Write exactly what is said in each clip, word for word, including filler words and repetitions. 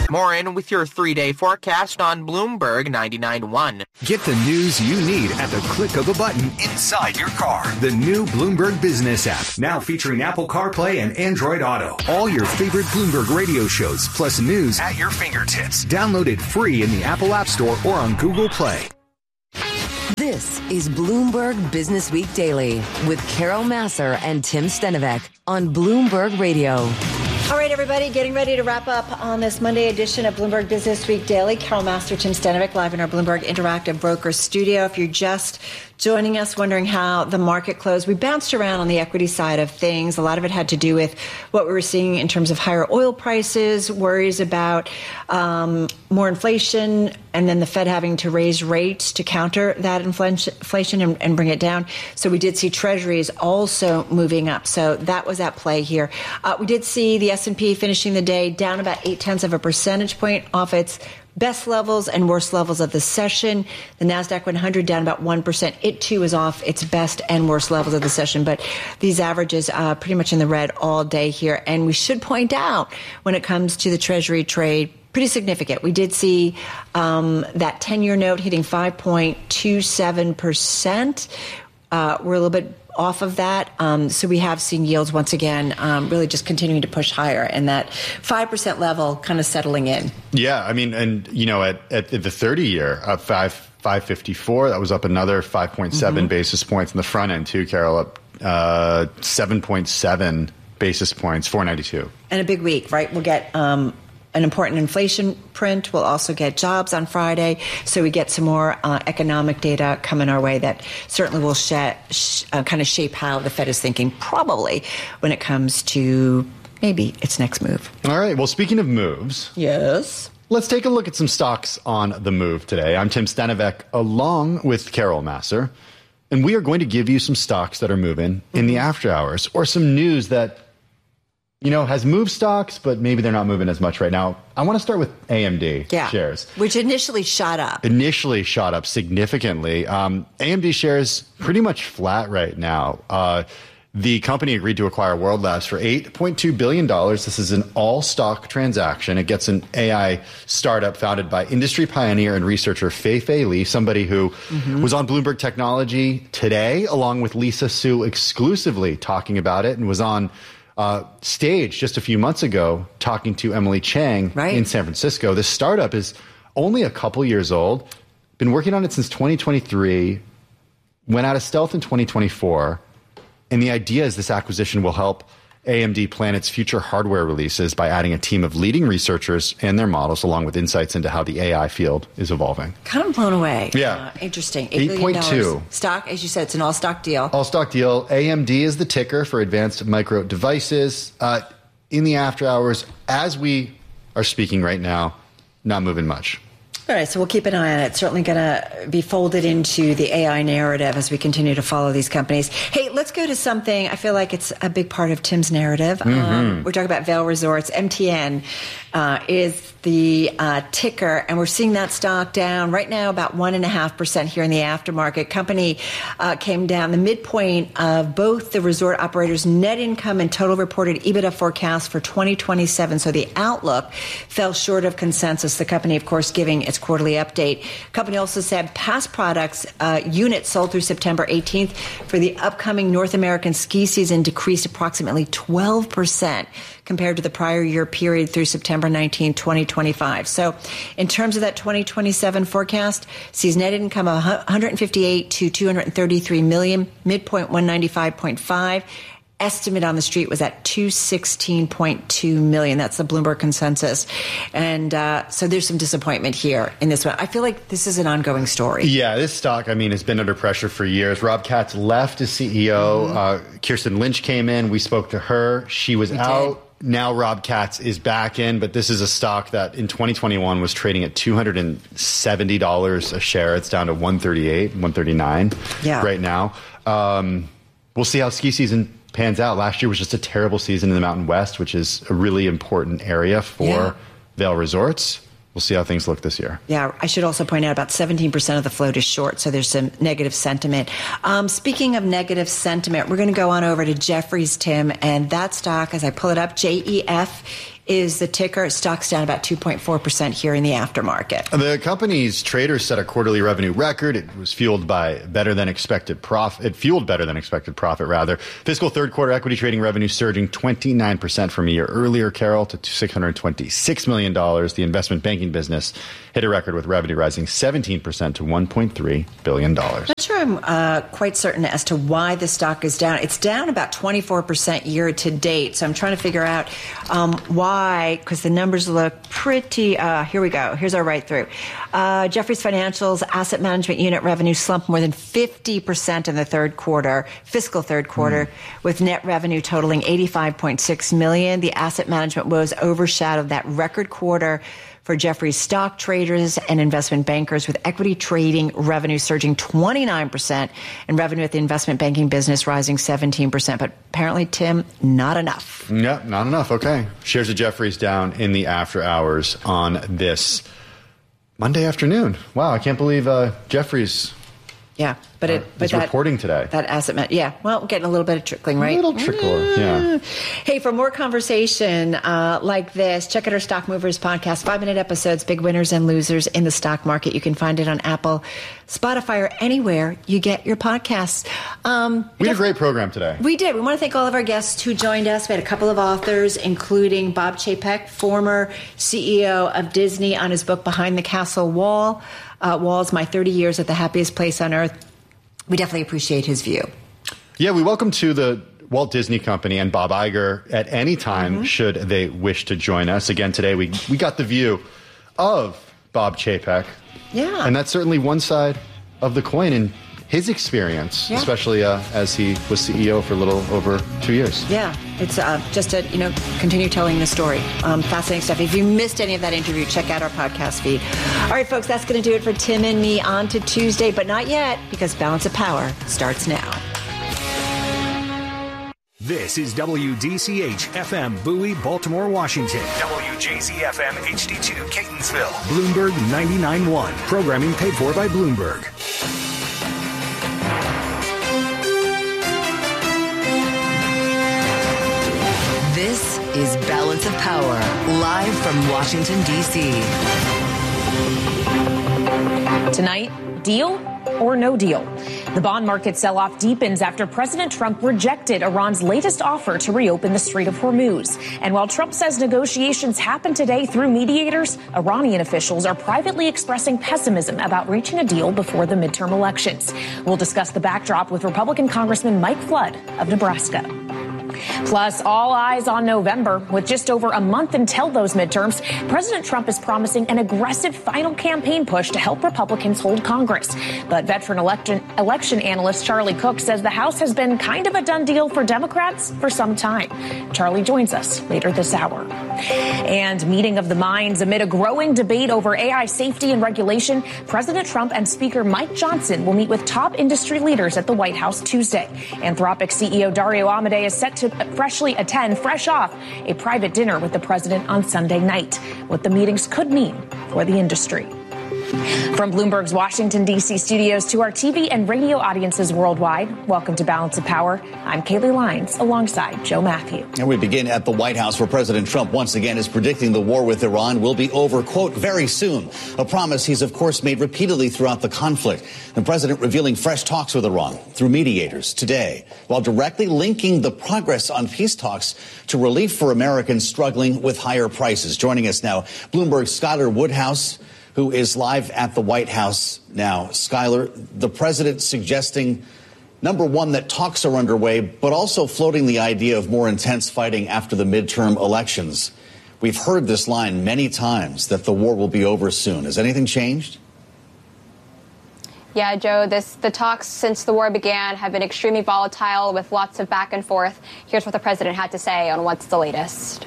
Morin with your three-day forecast on Bloomberg ninety-nine point one. Get the news you need at the click of a button inside your car. The new Bloomberg Business app, now featuring Apple CarPlay and Android Auto. All your favorite Bloomberg radio shows, plus news at your fingertips. Download it free in the Apple App Store or on Google Play. This is Bloomberg Business Week Daily with Carol Massar and Tim Stenovec on Bloomberg Radio. All right, everybody, getting ready to wrap up on this Monday edition of Bloomberg Business Week Daily. Carol Massar, Tim Stenovec, live in our Bloomberg Interactive Broker studio. If you're just joining us, wondering how the market closed, we bounced around on the equity side of things. A lot of it had to do with what we were seeing in terms of higher oil prices, worries about um, more inflation, and then the Fed having to raise rates to counter that inflation and, and bring it down. So we did see treasuries also moving up. So that was at play here. Uh, we did see the S and P finishing the day down about eight tenths of a percentage point off its best levels and worst levels of the session. The NASDAQ one hundred down about one percent. It, too, is off its best and worst levels of the session. But these averages uh, pretty much in the red all day here. And we should point out when it comes to the Treasury trade, pretty significant. We did see um, that ten-year note hitting five point two seven percent. Uh, we're a little bit off of that. Um, so we have seen yields once again um, really just continuing to push higher, and that five percent level kind of settling in. Yeah, I mean, and, you know, at, at the thirty-year, up five, five fifty-four, that was up another five point seven mm-hmm. basis points in the front end, too, Carol, up uh, seven point seven basis points, four ninety-two. And a big week, right? We'll get um, an important inflation print. We'll also get jobs on Friday. So we get some more uh, economic data coming our way that certainly will sh- sh- uh, kind of shape how the Fed is thinking, probably when it comes to maybe its next move. All right. Well, speaking of moves. Yes. Let's take a look at some stocks on the move today. I'm Tim Stenovec along with Carol Massar, and we are going to give you some stocks that are moving mm-hmm. in the after hours, or some news that, you know, has moved stocks, but maybe they're not moving as much right now. I want to start with A M D yeah, shares. Which initially shot up. Initially shot up significantly. Um, A M D shares pretty much flat right now. Uh, the company agreed to acquire World Labs for eight point two billion dollars. This is an all-stock transaction. It gets an A I startup founded by industry pioneer and researcher Fei-Fei Li, somebody who mm-hmm. was on Bloomberg Technology today, along with Lisa Su exclusively talking about it, and was on Uh, stage just a few months ago talking to Emily Chang right. in San Francisco. This startup is only a couple years old, been working on it since twenty twenty-three, went out of stealth in twenty twenty-four, and the idea is this acquisition will help A M D plan its future hardware releases by adding a team of leading researchers and their models, along with insights into how the A I field is evolving. Kind of blown away. Yeah. Uh, interesting. eight point two. Stock, as you said, it's an all-stock deal. All-stock deal. A M D is the ticker for Advanced Micro Devices. Uh, in the after hours, as we are speaking right now, not moving much. All right, so we'll keep an eye on it. It's certainly going to be folded into the A I narrative as we continue to follow these companies. Hey, let's go to something. I feel like it's a big part of Tim's narrative. Mm-hmm. Um, we're talking about Vail Resorts. M T N uh, is the uh, ticker, and we're seeing that stock down right now about one point five percent here in the aftermarket. Company uh, came down. The midpoint of both the resort operators' net income and total reported EBITDA forecast for twenty twenty-seven, so the outlook fell short of consensus. The company, of course, giving its quarterly update. Company also said past products uh, units sold through September eighteenth for the upcoming North American ski season decreased approximately twelve percent compared to the prior year period through September nineteenth, twenty twenty-five. So in terms of that twenty twenty-seven forecast, sees net income of one hundred fifty-eight to two hundred thirty-three million, midpoint one ninety-five point five. Estimate on the street was at two hundred sixteen point two million. That's the Bloomberg consensus. And uh, so there's some disappointment here in this one. I feel like this is an ongoing story. Yeah, this stock, I mean, has been under pressure for years. Rob Katz left as C E O. Mm-hmm. Uh, Kirsten Lynch came in. We spoke to her. She was we out. Did. Now Rob Katz is back in, but this is a stock that in twenty twenty-one was trading at two hundred seventy dollars a share. It's down to one thirty-eight, one thirty-nine yeah. right now. Um, we'll see how ski season pans out. Last year was just a terrible season in the Mountain West, which is a really important area for yeah. Vail Resorts. We'll see how things look this year. Yeah, I should also point out about seventeen percent of the float is short, so there's some negative sentiment. Um, speaking of negative sentiment, we're going to go on over to Jefferies, Tim, and that stock, as I pull it up, J E F, is the ticker. Stock's down about two point four percent here in the aftermarket. The company's traders set a quarterly revenue record. It was fueled by better than expected profit. It fueled better than expected profit, rather. Fiscal third quarter equity trading revenue surging twenty-nine percent from a year earlier, Carol, to six hundred twenty-six million dollars. The investment banking business hit a record with revenue rising seventeen percent to one point three billion dollars. I'm not sure I'm uh, quite certain as to why the stock is down. It's down about twenty-four percent year to date. So I'm trying to figure out um, why, because the numbers look pretty, uh, here we go. Here's our right through. Uh, Jefferies Financial's asset management unit revenue slumped more than fifty percent in the third quarter, fiscal third quarter, mm. with net revenue totaling eighty-five point six million dollars. The asset management woes overshadowed that record quarter for Jefferies stock traders and investment bankers, with equity trading revenue surging twenty-nine percent and revenue at the investment banking business rising seventeen percent. But apparently, Tim, not enough. Yeah, not enough. Okay. Shares of Jefferies down in the after hours on this Monday afternoon. Wow, I can't believe uh, Jefferies. Yeah, but it uh, but is that, reporting today. That asset, man, yeah. Well, we're getting a little bit of trickling, right? A little trickle, yeah. Hey, for more conversation uh, like this, check out our Stock Movers podcast, five-minute episodes, big winners and losers in the stock market. You can find it on Apple, Spotify, or anywhere you get your podcasts. Um, we had a great program today. We did. We want to thank all of our guests who joined us. We had a couple of authors, including Bob Chapek, former C E O of Disney, on his book Behind the Castle Wall. Uh, Walls, My thirty Years at the Happiest Place on Earth. We definitely appreciate his view. Yeah, we welcome to the Walt Disney Company and Bob Iger at any time mm-hmm. should they wish to join us. Again, today we, we got the view of Bob Chapek. Yeah. And that's certainly one side of the coin in his experience, yeah. especially uh, as he was C E O for a little over two years. Yeah, it's uh, just to, you know, continue telling the story. Um, fascinating stuff. If you missed any of that interview, check out our podcast feed. All right, folks, that's going to do it for Tim and me on to Tuesday, but not yet, because Balance of Power starts now. This is W D C H F M Bowie, Baltimore, Washington. W J Z F M H D two Catonsville. Bloomberg ninety-nine point one. Programming paid for by Bloomberg. This is Balance of Power, live from Washington, D C. Tonight, deal or no deal? The bond market sell-off deepens after President Trump rejected Iran's latest offer to reopen the Strait of Hormuz. And while Trump says negotiations happen today through mediators, Iranian officials are privately expressing pessimism about reaching a deal before the midterm elections. We'll discuss the backdrop with Republican Congressman Mike Flood of Nebraska. Plus, all eyes on November. With just over a month until those midterms, President Trump is promising an aggressive final campaign push to help Republicans hold Congress. But veteran election, election analyst Charlie Cook says the House has been kind of a done deal for Democrats for some time. Charlie joins us later this hour. And meeting of the minds amid a growing debate over A I safety and regulation, President Trump and Speaker Mike Johnson will meet with top industry leaders at the White House Tuesday. Anthropic C E O Dario Amodei is set to freshly attend, fresh off, a private dinner with the president on Sunday night. What the meetings could mean for the industry. From Bloomberg's Washington, D C studios to our T V and radio audiences worldwide, welcome to Balance of Power. I'm Kaylee Lyons alongside Joe Matthew. And we begin at the White House, where President Trump once again is predicting the war with Iran will be over, quote, very soon. A promise he's, of course, made repeatedly throughout the conflict. The president revealing fresh talks with Iran through mediators today, while directly linking the progress on peace talks to relief for Americans struggling with higher prices. Joining us now, Bloomberg's Skylar Woodhouse, who is live at the White House now. Skylar, the president suggesting, number one, that talks are underway, but also floating the idea of more intense fighting after the midterm elections. We've heard this line many times, that the war will be over soon. Has anything changed? Yeah, Joe, this, the talks since the war began have been extremely volatile with lots of back and forth. Here's what the president had to say on what's the latest.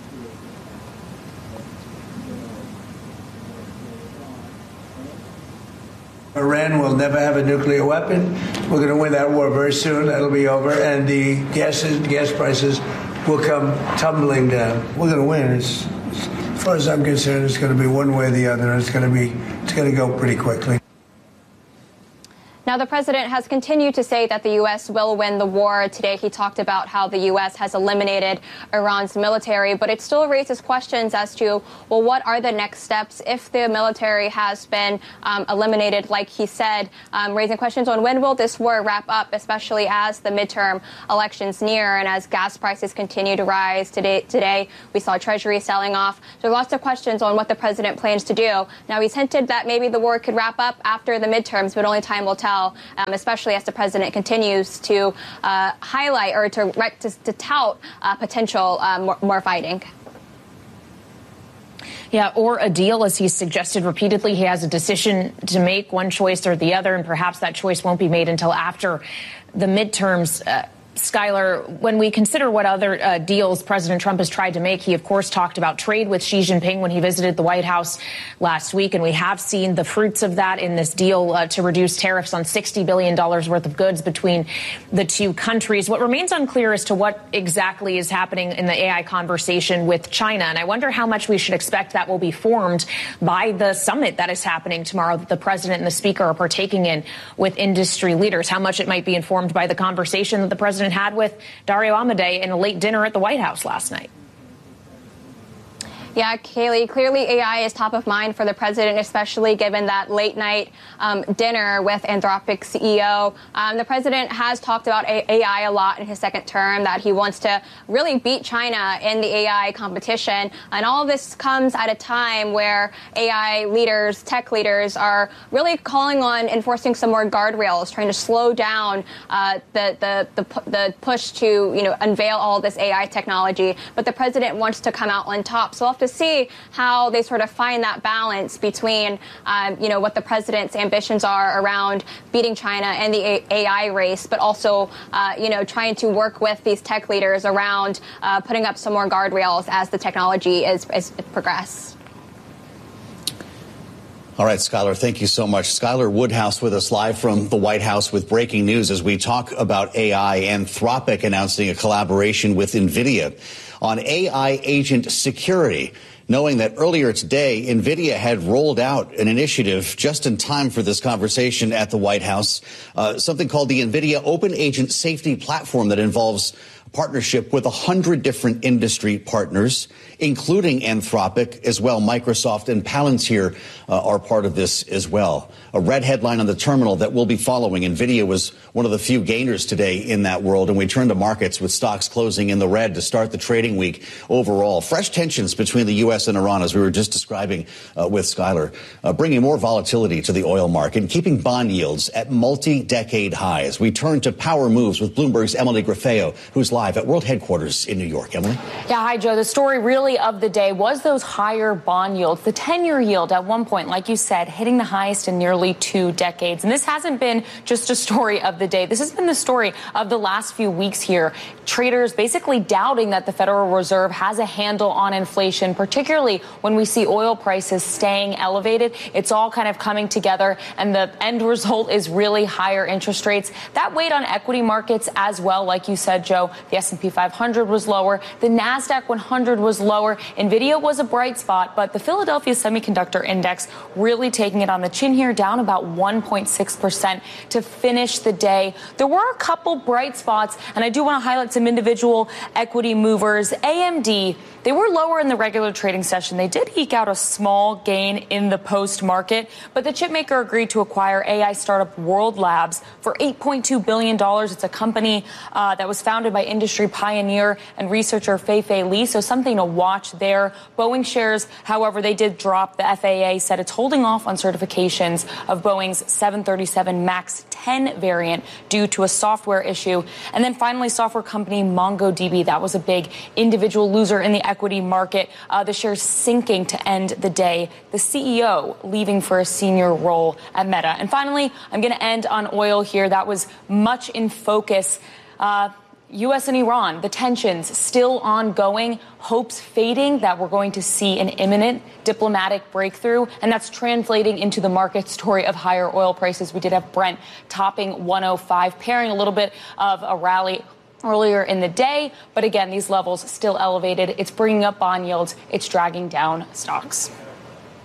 Iran will never have a nuclear weapon. We're going to win that war very soon. It'll be over. And the gas, gas prices will come tumbling down. We're going to win. It's, as far as I'm concerned, it's going to be one way or the other. It's going to be, it's going to go pretty quickly. Now, the president has continued to say that the U S will win the war. Today, he talked about how the U S has eliminated Iran's military, but it still raises questions as to, well, what are the next steps if the military has been um, eliminated, like he said, um, raising questions on when will this war wrap up, especially as the midterm elections near and as gas prices continue to rise. Today, today we saw Treasury selling off. There are lots of questions on what the president plans to do. Now, he's hinted that maybe the war could wrap up after the midterms, but only time will tell, um, especially as the president continues to uh, highlight or to, to, to tout uh, potential uh, more, more fighting. Yeah, or a deal, as he's suggested repeatedly. He has a decision to make, one choice or the other, and perhaps that choice won't be made until after the midterms. Uh, Skylar, when we consider what other uh, deals President Trump has tried to make, he, of course, talked about trade with Xi Jinping when he visited the White House last week. And we have seen the fruits of that in this deal uh, to reduce tariffs on sixty billion dollars worth of goods between the two countries. What remains unclear as to what exactly is happening in the A I conversation with China. And I wonder how much we should expect that will be formed by the summit that is happening tomorrow that the president and the speaker are partaking in with industry leaders. How much it might be informed by the conversation that the president had with Dario Amodei in a late dinner at the White House last night. Yeah, Kaylee, clearly A I is top of mind for the president, especially given that late night um, dinner with Anthropic C E O. Um, the president has talked about A I a lot in his second term, that he wants to really beat China in the A I competition. And all of this comes at a time where A I leaders, tech leaders, are really calling on enforcing some more guardrails, trying to slow down uh, the, the, the, the push to, you know, unveil all this A I technology. But the president wants to come out on top. So we'll have to see how they sort of find that balance between, um, you know, what the president's ambitions are around beating China and the A I race, but also, uh, you know, trying to work with these tech leaders around uh, putting up some more guardrails as the technology is, is progress. All right, Skylar, thank you so much. Skylar Woodhouse with us live from the White House with breaking news as we talk about A I. Anthropic announcing a collaboration with NVIDIA on A I agent security, knowing that earlier today, NVIDIA had rolled out an initiative just in time for this conversation at the White House, uh, something called the NVIDIA Open Agent Safety Platform that involves a partnership with a hundred different industry partners, including Anthropic as well. Microsoft and Palantir uh, are part of this as well. A red headline on the terminal that we'll be following. NVIDIA was one of the few gainers today in that world, and we turn to markets with stocks closing in the red to start the trading week overall. Fresh tensions between the U S and Iran, as we were just describing uh, with Skylar, uh, bringing more volatility to the oil market and keeping bond yields at multi-decade highs. We turn to power moves with Bloomberg's Emily Grafeo, who's live at World Headquarters in New York. Emily? Yeah, hi, Joe. The story really of the day was those higher bond yields. The ten-year yield at one point, like you said, hitting the highest in nearly two decades. And this hasn't been just a story of the day. This has been the story of the last few weeks here. Traders basically doubting that the Federal Reserve has a handle on inflation, particularly when we see oil prices staying elevated. It's all kind of coming together, and the end result is really higher interest rates. That weighed on equity markets as well. Like you said, Joe, the S and P five hundred was lower. The NASDAQ one hundred was lower. NVIDIA was a bright spot, but the Philadelphia Semiconductor Index really taking it on the chin here, down about one point six percent to finish the day. There were a couple bright spots, and I do want to highlight some individual equity movers. A M D, they were lower in the regular trading session. They did eke out a small gain in the post-market, but the chipmaker agreed to acquire A I startup World Labs for eight point two billion dollars. It's a company uh, that was founded by industry pioneer and researcher Fei-Fei Li, so something to watch there. Boeing shares, however, they did drop. The F A A said it's holding off on certifications of Boeing's seven thirty-seven MAX ten variant due to a software issue. And then finally, software company MongoDB, that was a big individual loser in the equity market. Uh, the shares sinking to end the day. The C E O leaving for a senior role at Meta. And finally, I'm going to end on oil here. That was much in focus. Uh, U S and Iran, the tensions still ongoing, hopes fading that we're going to see an imminent diplomatic breakthrough, and that's translating into the market story of higher oil prices. We did have Brent topping one oh five, pairing a little bit of a rally earlier in the day, but again, these levels still elevated. It's bringing up bond yields. It's dragging down stocks.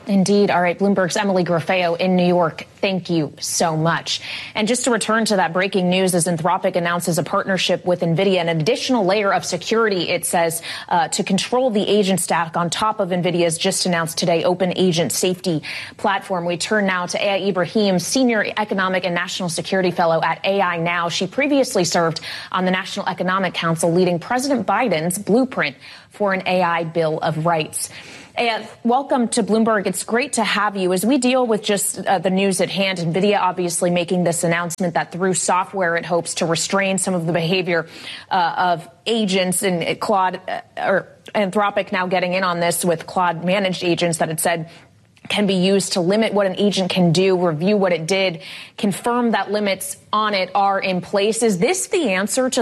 Indeed. All right. Bloomberg's Emily Grafeo in New York. Thank you so much. And just to return to that breaking news, as Anthropic announces a partnership with NVIDIA, an additional layer of security, it says, uh, to control the agent stack on top of NVIDIA's just announced today open agent safety platform. We turn now to Aya Ibrahim, Senior Economic and National Security Fellow at A I Now. She previously served on the National Economic Council, leading President Biden's blueprint for an A I Bill of Rights. And welcome to Bloomberg. It's great to have you. As we deal with just uh, the news at hand, NVIDIA obviously making this announcement that through software it hopes to restrain some of the behavior uh, of agents, and Claude uh, or Anthropic now getting in on this with Claude managed agents that it said can be used to limit what an agent can do, review what it did, confirm that limits on it are in place. Is this the answer to